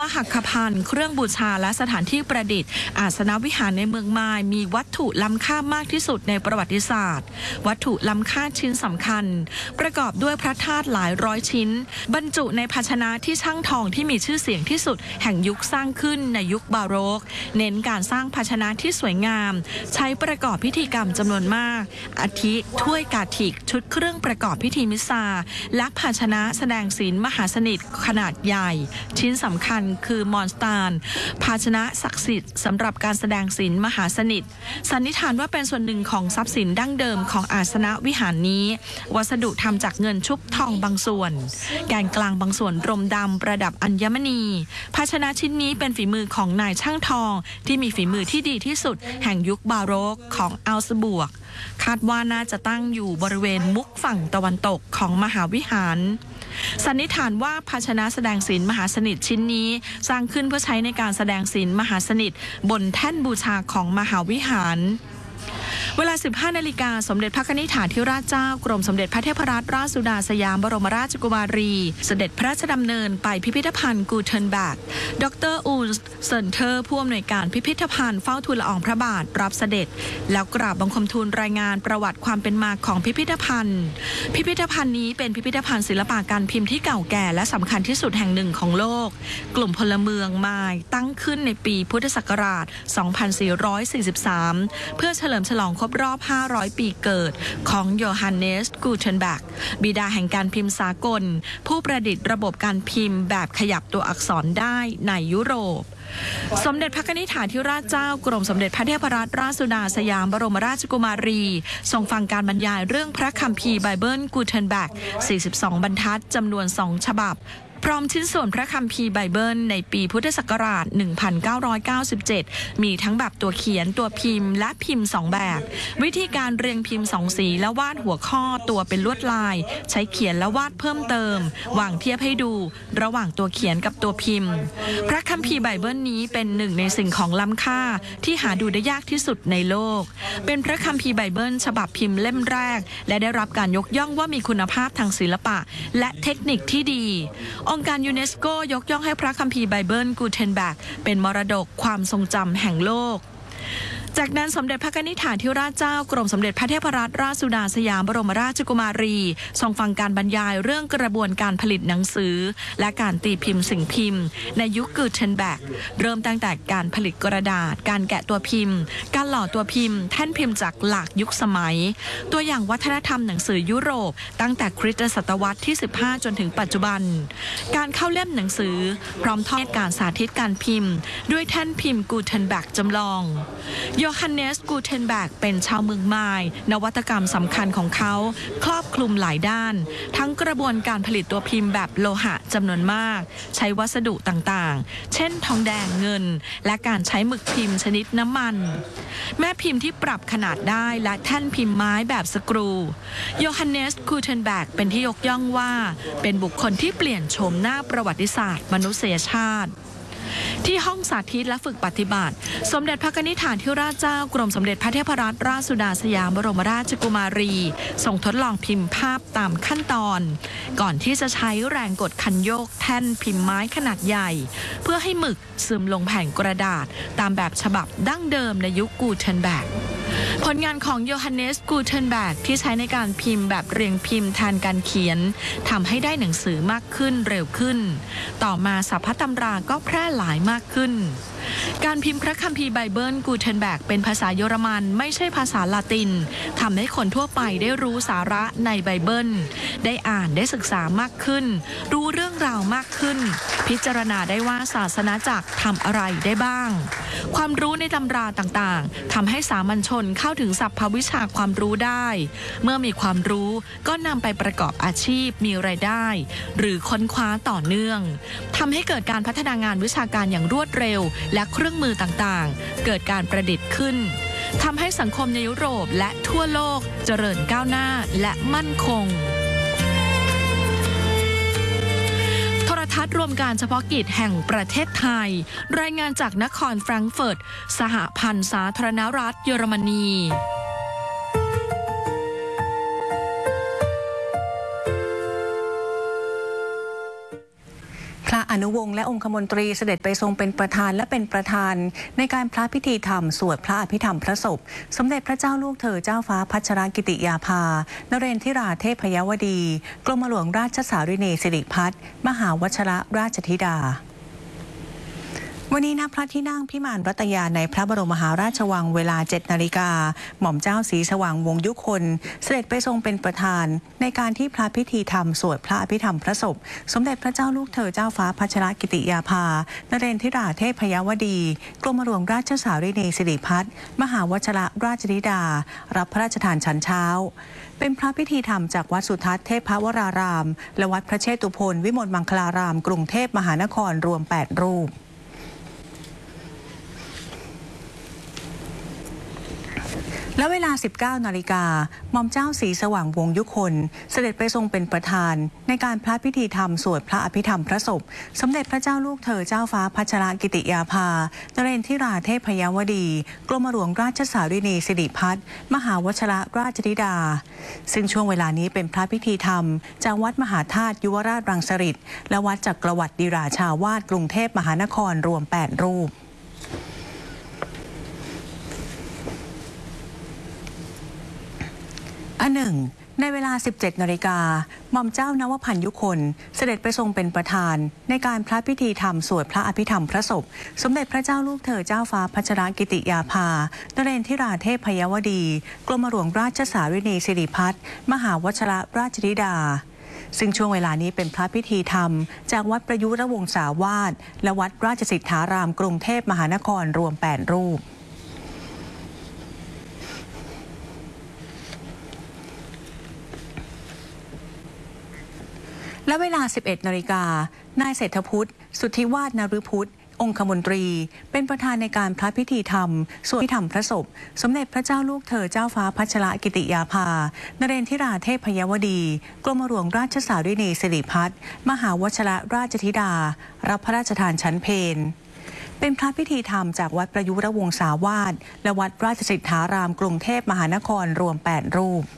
หักขพรรณเครื่องบูชาและสถานที่ประดิษฐ์อาสนวิหารในเมืองมายมีวัตถุล้ำค่ามากที่สุดในประวัติศาสตร์วัตถุล้ำค่าชิ้นสำคัญประกอบด้วยพระธาตุหลายร้อยชิ้นบรรจุในภาชนะที่ช่างทองที่มีชื่อเสียงที่สุดแห่งยุคสร้างขึ้นในยุคบาโรกเน้นการสร้างภาชนะที่สวยงามใช้ประกอบพิธีกรรมจำนวนมากอาทิถ้วยกาถิกชุดเครื่องประกอบพิธีมิสซาและภาชนะแสดงศีลมหาสนิทขนาดใหญ่ชิ้นสำคัญคือมอนสตานภาชนะศักดิ์สิทธิ์สำหรับการแสดงศีลมหาสนิทสันนิษฐานว่าเป็นส่วนหนึ่งของทรัพย์สินดั้งเดิมของอาสนวิหารนี้วัสดุทำจากเงินชุบทองบางส่วนแกนกลางบางส่วนรมดำประดับอัญมณีภาชนะชิ้นนี้เป็นฝีมือของนายช่างทองที่มีฝีมือที่ดีที่สุดแห่งยุคบาโรกของอัลสบวกคาดว่าน่าจะตั้งอยู่บริเวณมุกฝั่งตะวันตกของมหาวิหารสันนิษฐานว่าภาชนะแสดงศีลมหาสนิทชิ้นนี้สร้างขึ้นเพื่อใช้ในการแสดงศีลมหาสนิทบนแท่นบูชาของมหาวิหารเวลา 15 นาฬิกาสมเด็จพระนิธิถาธิราชเจ้ากรมสมเด็จพระเทพรัตนราชสุดาสยามบรมราชกุมารีเสด็จพระราชดำเนินไปพิพิธภัณฑ์กูเทนแบกดร.อูนส์เซนเทอร์ผู้อำนวยการพิพิธภัณฑ์เฝ้าทูลละอองพระบาทรับเสด็จแล้วกราบบังคมทูลรายงานประวัติความเป็นมาของพิพิธภัณฑ์นี้เป็นพิพิธภัณฑ์ศิลปะการพิมพ์ที่เก่าแก่และสำคัญที่สุดแห่งหนึ่งของโลกกลุ่มพลเมืองมายตั้งขึ้นในปีพุทธศักราช 2443 เพื่อเฉลิมฉลองครบรอบ 500 ปีเกิดของโยฮันเนส กูเทนแบกบิดาแห่งการพิมพ์สากลผู้ประดิษฐ์ระบบการพิมพ์แบบขยับตัวอักษรได้ในยุโรปสมเด็จพระนิธิถาธิราชเจ้ากรมสมเด็จพระเทพรัตนราชสุดาสยามบรมราชกุมารีทรงฟังการบรรยายเรื่องพระคัมภีร์ไบเบิลกูเทนแบก 42 บรรทัดจำนวน 2 ฉบับพร้อมชิ้นส่วนพระคัมภีร์ไบเบิลในปีพุทธศักราช 1997 มีทั้งแบบตัวเขียนตัวพิมพ์และพิมพ์2แบบวิธีการเรียงพิมพ์2สีและวาดหัวข้อตัวเป็นลวดลายใช้เขียนและวาดเพิ่มเติมวางเทียบให้ดูระหว่างตัวเขียนกับตัวพิมพ์พระคัมภีร์ไบเบิลนี้เป็นหนึ่งในสิ่งของล้ำค่าที่หาดูได้ยากที่สุดในโลกเป็นพระคัมภีร์ไบเบิลฉบับพิมพ์เล่มแรกและได้รับการยกย่องว่ามีคุณภาพทางศิลปะและเทคนิคที่ดีองค์การยูเนสโกยกย่องให้พระคัมภีร์ไบเบิลกูเทนแบกเป็นมรดกความทรงจำแห่งโลกจากนั้นสมเด็จพระนิธิถาธิราชเจ้ากรมสมเด็จพระเทพรัตนราชสุดาสยามบรมราชกุมารีทรงฟังการบรรยายเรื่องกระบวนการผลิตหนังสือและการตีพิมพ์สิ่งพิมพ์ในยุคกูเทนแบกเริ่มตั้งแต่การผลิตกระดาษการแกะตัวพิมพ์การหล่อตัวพิมพ์แท่นพิมพ์จากหลากยุคสมัยตัวอย่างวัฒนธรรมหนังสือยุโรปตั้งแต่คริสตศตวรรษที่ 15 จนถึงปัจจุบันการเข้าเล่มหนังสือพร้อมทอดการสาธิตการพิมพ์ด้วยแท่นพิมพ์กูเทนแบกจำลองโยฮันเนส กูเทนแบกเป็นชาวเมืองมายนวัตกรรมสำคัญของเขาครอบคลุมหลายด้านทั้งกระบวนการผลิตตัวพิมพ์แบบโลหะจำนวนมากใช้วัสดุต่างๆเช่นทองแดงเงินและการใช้หมึกพิมพ์ชนิดน้ำมันแม่พิมพ์ที่ปรับขนาดได้และแท่นพิมพ์ไม้แบบสกรูโยฮันเนส กูเทนแบกเป็นที่ยกย่องว่าเป็นบุคคลที่เปลี่ยนโฉมหน้าประวัติศาสตร์มนุษยชาติที่ห้องสาธิตและฝึกปฏิบัติสมเด็จพระนิธิถาธิราชเจ้ากรมสมเด็จพระเทพรัตนราชสุดาสยามบรมราชกุมารีทรงทดลองพิมพ์ภาพตามขั้นตอนก่อนที่จะใช้แรงกดคันโยกแท่นพิมพ์ไม้ขนาดใหญ่เพื่อให้หมึกซึมลงแผ่นกระดาษตามแบบฉบับดั้งเดิมในยุคกูเทนแบกผลงานของโยฮันเนส กูเทนแบกที่ใช้ในการพิมพ์แบบเรียงพิมพ์แทนการเขียนทำให้ได้หนังสือมากขึ้นเร็วขึ้นต่อมาสรรพตำราก็แพร่หลายมากขึ้นการพิมพ์พระคัมภีร์ไบเบิลกูเทนแบกเป็นภาษาเยอรมันไม่ใช่ภาษาลาตินทำให้คนทั่วไปได้รู้สาระในไบเบิลได้อ่านได้ศึกษามากขึ้นรู้เรื่องราวมากขึ้นพิจารณาได้ว่าศาสนาจักรทำอะไรได้บ้างความรู้ในตำราต่างๆทำให้สามัญชนเข้าถึงสรรพวิชาความรู้ได้เมื่อมีความรู้ก็นำไปประกอบอาชีพมีรายได้หรือค้นคว้าต่อเนื่องทำให้เกิดการพัฒนางานวิชาการอย่างรวดเร็วและเครื่องมือต่างๆเกิดการประดิษฐ์ขึ้นทำให้สังคมในยุโรปและทั่วโลกเจริญก้าวหน้าและมั่นคงโทรทัศน์รวมการเฉพาะกิจแห่งประเทศไทยรายงานจากนครแฟรงก์เฟิร์ตสหพันธ์สาธารณรัฐเยอรมนีอนุวงศ์และองคมนตรีเสด็จไปทรงเป็นประธานและเป็นประธานในการพระพิธีธรรมสวดพระอภิธรรมพระศพสมเด็จพระเจ้าลูกเธอเจ้าฟ้าพัชรกิติยาภานเรนทิราเทพยวดีกรมหลวงราชสารินีสิริพัฒน์มหาวชรราชธิดาวันนี้ณพระที่นั่งพิมานรัตยาในพระบรมมหาราชวังเวลา 7 นาฬิกาหม่อมเจ้าศรีสว่างวงศ์ยุคนเสด็จไปทรงเป็นประธานในการที่พระพิธีธรรมสวดพระอภิธรรมพระศพสมเด็จพระเจ้าลูกเธอเจ้าฟ้าพัชรกิติยาภานเรนทิราเทพยวดีกรมหลวงราชสารินีสิริพัฒน์มหาวชรราชธิดารับพระราชทานฉันเช้าเป็นพระพิธีธรรมจากวัดสุทัศน์เทพวรารามและวัดพระเชตุพนวิมลมังคลารามกรุงเทพมหานครรวม 8 รูปและเวลา 19 นาฬิกาหม่อมเจ้าศรีสว่างวงศ์ยุคนเสด็จไปทรงเป็นประธานในการพระพิธีธรรมสวดพระอภิธรรมพระศพสมเด็จพระเจ้าลูกเธอเจ้าฟ้าพัชรกิติยาภานเรนทิราเทพยวดีกรมหลวงราชสารินีสิริพัฒน์มหาวชรราชธิดาซึ่งช่วงเวลานี้เป็นพระพิธีธรรมจากวัดมหาธาตุยุวราชรังสฤษฎ์และวัดจักรวรรดิราชาวาสกรุงเทพมหานครรวม 8 รูปในเวลา 17 นาฬิกาหม่อมเจ้านวพันธ์ยุคนเสด็จไปทรงเป็นประธานในการพระพิธีธรรมสวดพระอภิธรรมพระศพสมเด็จพระเจ้าลูกเธอเจ้าฟ้าพัชรกิติยาภานเรนทิราเทพยวดีกรมหลวงราชสารินีสิริพัฒน์มหาวชรราชธิดาซึ่งช่วงเวลานี้เป็นพระพิธีธรรมจากวัดประยุรวงศาวาสและวัดราชสิทธารามกรุงเทพมหานครรวม 8 รูปและเวลา 11 นาฬิกานายเศรษฐพุทธสุทธิวาฒนฤพุทธองคมนตรีเป็นประธานในการพระพิธีธรรมสวดอภิธรรมพระศพสมเด็จพระเจ้าลูกเธอเจ้าฟ้าพัชรกิติยาภานเรนทิราเทพยวดีกรมหลวงราชสารินีสิริพัฒน์มหาวชรราชธิดารับพระราชทานฉันเพลเป็นพระพิธีธรรมจากวัดประยุรวงศาวาสและวัดราชสิทธารามกรุงเทพมหานครรวม 8 รูป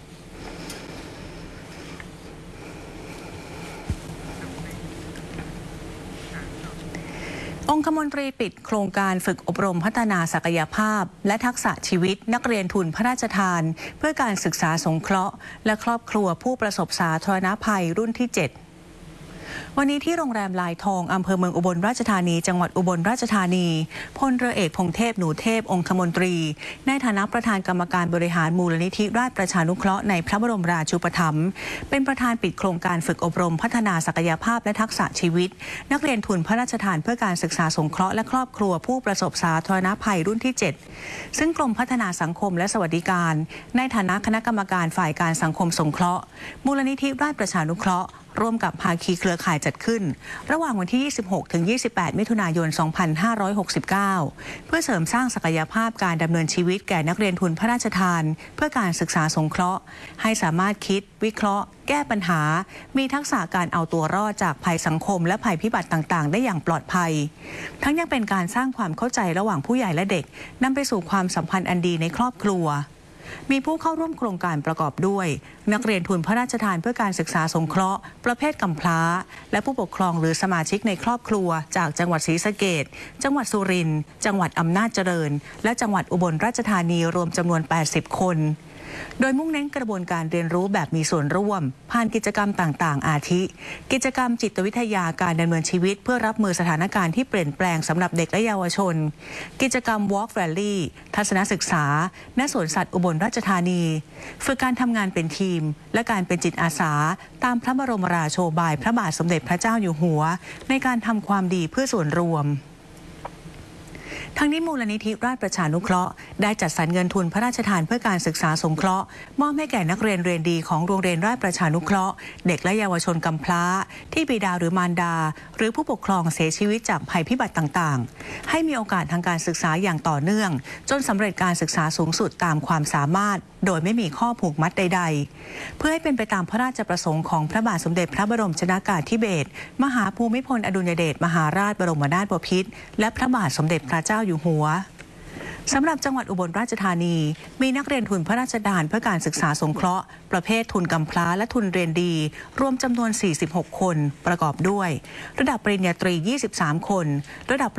องคมนตรีปิดโครงการฝึกอบรมพัฒนาศักยภาพและทักษะชีวิตนักเรียนทุนพระราชทานเพื่อการศึกษาสงเคราะห์และครอบครัวผู้ประสบสาธารณภัยรุ่นที่ 7วันนี้ที่โรงแรมลายทองอำเภอเมืองอุบลราชธานีจังหวัดอุบลราชธานีพลเรือเอกพงเทพหนูเทพองคมนตรีในฐานะประธานกรรมการบริหารมูลนิธิราชประชานุเคราะห์ในพระบรมราชูปถัมภ์เป็นประธานปิดโครงการฝึกอบรมพัฒนาศักยภาพและทักษะชีวิตนักเรียนทุนพระราชทานเพื่อการศึกษาสงเคราะห์และครอบครัวผู้ประสบสาธารณภัยรุ่นที่ 7ซึ่งกรมพัฒนาสังคมและสวัสดิการในฐานะคณะกรรมการฝ่ายการสังคมสงเคราะห์มูลนิธิราชประชานุเคราะห์ร่วมกับภาคีเครือข่ายจัดขึ้นระหว่างวันที่ 26 ถึง 28 มิถุนายน 2569 เพื่อเสริมสร้างศักยภาพการดำเนินชีวิตแก่นักเรียนทุนพระราชทานเพื่อการศึกษาสงเคราะห์ให้สามารถคิดวิเคราะห์แก้ปัญหามีทักษะการเอาตัวรอดจากภัยสังคมและภัยพิบัติต่างๆได้อย่างปลอดภัยทั้งยังเป็นการสร้างความเข้าใจระหว่างผู้ใหญ่และเด็กนำไปสู่ความสัมพันธ์อันดีในครอบครัวมีผู้เข้าร่วมโครงการประกอบด้วยนักเรียนทุนพระราชทานเพื่อการศึกษาสงเคราะห์ประเภทกำพร้าและผู้ปกครองหรือสมาชิกในครอบครัวจากจังหวัดศรีสะเกษจังหวัดสุรินทร์จังหวัดอำนาจเจริญและจังหวัดอุบลราชธานีรวมจำนวน 80 คนโดยมุ่งเน้นกระบวนการเรียนรู้แบบมีส่วนร่วมผ่านกิจกรรมต่างๆอาทิกิจกรรมจิตวิทยาการดำเนินชีวิตเพื่อรับมือสถานการณ์ที่เปลี่ยนแปลงสำหรับเด็กและเยาวชนกิจกรรม Walk Rally ทัศนศึกษาณสวนสัตว์อุบลราชธานีฝึกการทำงานเป็นทีมและการเป็นจิตอาสาตามพระบรมราโชบายพระบาทสมเด็จพระเจ้าอยู่หัวในการทำความดีเพื่อส่วนรวมทั้งนี้มูลนิธิราชประชานุเคราะห์ได้จัดสรรเงินทุนพระราชทานเพื่อการศึกษาสงเคราะห์มอบให้แก่นักเรียนเรียนดีของโรงเรียนราชประชานุเคราะห์เด็กและเยาวชนกำพร้าที่บิดาหรือมารดาหรือผู้ปกครองเสียชีวิตจากภัยพิบัติต่างๆให้มีโอกาสทางการศึกษาอย่างต่อเนื่องจนสำเร็จการศึกษาสูงสุดตามความสามารถโดยไม่มีข้อผูกมัดใดๆเพื่อให้เป็นไปตามพระราชประสงค์ของพระบาทสมเด็จพระบรมชนกาธิเบศรมหาภูมิพลอดุลยเดชมหาราชบรมนาถบพิตรและพระบาทสมเด็จพระเจ้าอยู่หัวสำหรับจังหวัดอุบลราชธานีมีนักเรียนทุนพระราชทานเพื่อการศึกษาสงเคราะห์ประเภททุนกำพร้าและทุนเรียนดีรวมจำนวน46คนประกอบด้วยระดับปริญญาตรี23คนระดับ